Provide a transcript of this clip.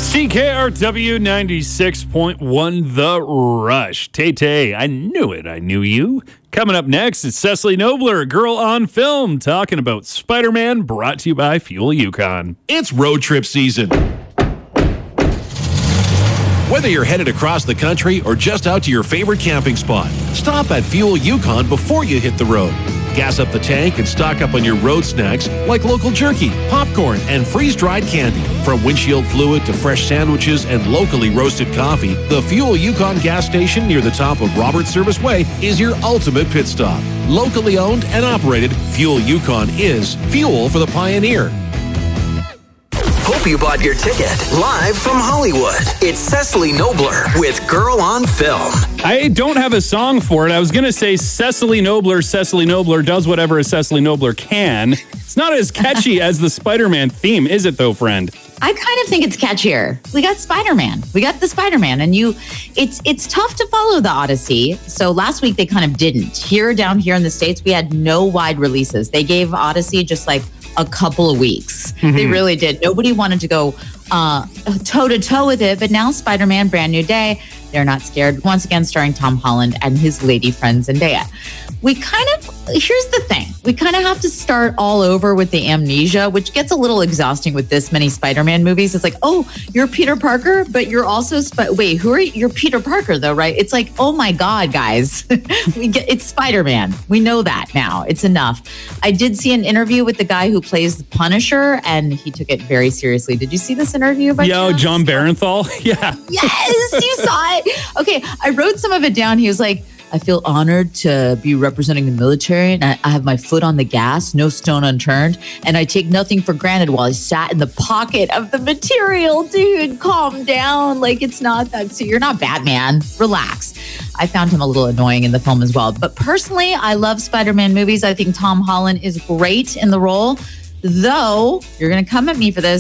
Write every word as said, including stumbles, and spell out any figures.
C K R W ninety-six point one The Rush. Tay-Tay, I knew it. I knew you. Coming up next is Cecily Nobler, Girl on Film, talking about Spider-Man, brought to you by Fuel Yukon. It's road trip season. Whether you're headed across the country or just out to your favorite camping spot, stop at Fuel Yukon before you hit the road. Gas up the tank and stock up on your road snacks like local jerky, popcorn, and freeze-dried candy. From windshield fluid to fresh sandwiches and locally roasted coffee, the Fuel Yukon gas station near the top of Roberts Service Way is your ultimate pit stop. Locally owned and operated, Fuel Yukon is fuel for the pioneer. Hope you bought your ticket. Live from Hollywood, it's Cecily Nobler with Girl on Film. I don't have a song for it. I was going to say Cecily Nobler, Cecily Nobler does whatever a Cecily Nobler can. It's not as catchy as the Spider-Man theme, is it though, friend? I kind of think it's catchier. We got Spider-Man. We got the Spider-Man, and you, it's it's tough to follow the Odyssey. So last week they kind of didn't. Here, down here in the States, we had no wide releases. They gave Odyssey just like a couple of weeks. Mm-hmm. They really did. Nobody wanted to go uh, toe-to-toe with it, but now Spider-Man, brand new day. They're not scared. Once again, starring Tom Holland and his lady friend Zendaya. We kind of, here's the thing. We kind of have to start all over with the amnesia, which gets a little exhausting with this many Spider-Man movies. It's like, oh, you're Peter Parker, but you're also, Sp- wait, who are you? You're Peter Parker though, right? It's like, oh my God, guys. we get It's Spider-Man. We know that now. It's enough. I did see an interview with the guy who plays the Punisher, and he took it very seriously. Did you see this interview? By Yo, chance? John Barenthal? Yeah. Yes, you saw it. Okay, I wrote some of it down. He was like, I feel honored to be representing the military, and I, I have my foot on the gas, no stone unturned, and I take nothing for granted while I sat in the pocket of the material. Dude, calm down. Like, it's not that. So you're not Batman. Relax. I found him a little annoying in the film as well. But personally, I love Spider-Man movies. I think Tom Holland is great in the role, though you're going to come at me for this.